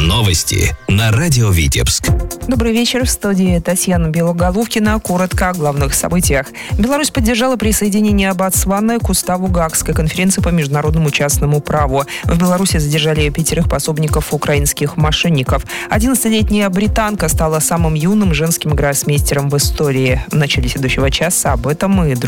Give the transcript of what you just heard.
Новости на радио Витебск. Добрый вечер, в студии Татьяна Белоголовкина. Коротко о главных событиях. Беларусь поддержала присоединение Ботсваны к уставу Гаагской конференции по международному частному праву. В Беларуси задержали 5 пособников украинских мошенников. 11-летняя британка стала самым юным женским гроссмейстером в истории. В начале следующего часа об этом и